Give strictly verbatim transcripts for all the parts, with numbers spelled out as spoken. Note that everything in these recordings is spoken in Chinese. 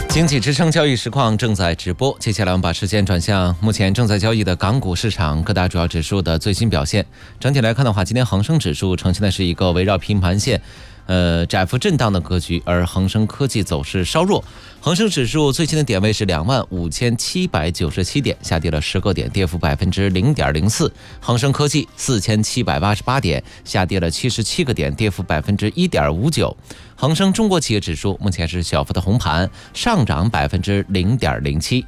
经济之声交易实况正在直播，接下来我们把时间转向目前正在交易的港股市场各大主要指数的最新表现。整体来看的话，今天恒生指数呈现的是一个围绕平盘线呃，窄幅震荡的格局，而恒生科技走势稍弱。恒生指数最新的点位是两万五千七百九十七点，下跌了十个点，跌幅百分之零点零四。恒生科技四千七百八十八点，下跌了七十七个点，跌幅百分之一点五九。恒生中国企业指数目前是小幅的红盘，上涨百分之零点零七。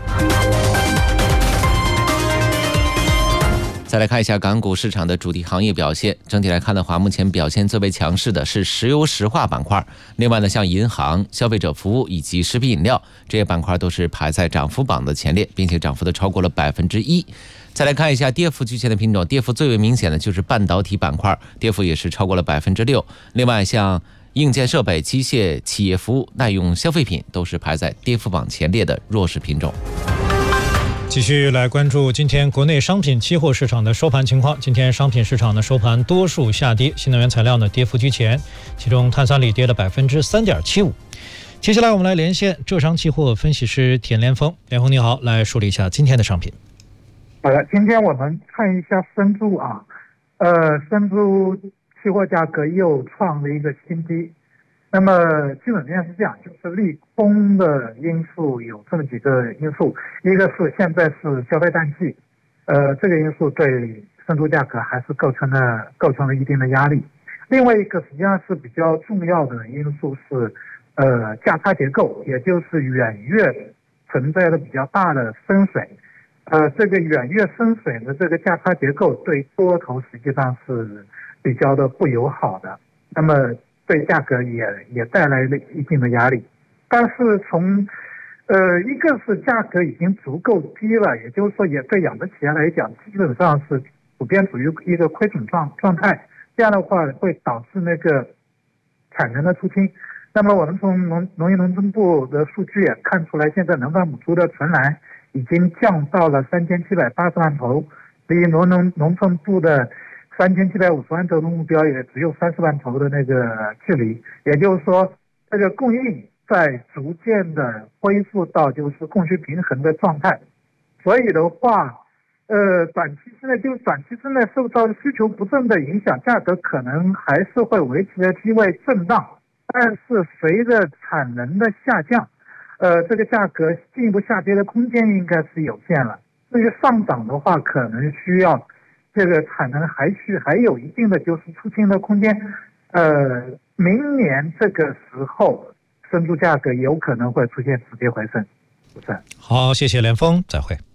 再来看一下港股市场的主题行业表现。整体来看的话，目前表现最为强势的是石油石化板块。另外呢，像银行、消费者服务以及食品饮料这些板块都是排在涨幅榜的前列，并且涨幅的超过了百分之一。再来看一下跌幅居前的品种，跌幅最为明显的就是半导体板块，跌幅也是超过了百分之六。另外像硬件设备、机械、企业服务、耐用消费品都是排在跌幅榜前列的弱势品种。 继续来关注今天国内商品期货市场的收盘情况。今天商品市场的收盘多数下跌，新能源材料呢跌幅居前，其中碳酸锂跌了百分之三点七五。接下来我们来连线浙商期货分析师田连峰，连峰你好，来梳理一下今天的商品。 好的，今天我们看一下生猪啊，呃，生猪期货价格又创了一个新低。那么基本面是这样，就是利空的因素有这么几个因素，一个是现在是消费淡季，呃，这个因素对生猪价格还是构成了构成了一定的压力。另外一个实际上是比较重要的因素是，呃，价差结构，也就是远月存在的比较大的深水，呃，这个远月深水的这个价差结构对多头实际上是比较的不友好的。那么对价格也也带来了一定的压力，但是从，呃，一个是价格已经足够低了，也就是说，也对养殖企业来讲，基本上是普遍处于一个亏损状状态，这样的话会导致那个产能的出清。那么我们从农农业农村部的数据也看出来，现在能放母猪的存栏已经降到了三千七百八十万头，离农农农村部的三千七百五十万头的目标也只有三十万头的那个距离，也就是说，这个供应在逐渐的恢复到就是供需平衡的状态。所以的话，呃，短期之内就是短期之内受到需求不振的影响，价格可能还是会维持在低位震荡，但是随着产能的下降，呃，这个价格进一步下跌的空间应该是有限了。至于上涨的话，可能需要这个产能还需还有一定的就是出清的空间，呃，明年这个时候，生猪价格有可能会出现止跌回升。 好，谢谢连峰，再会。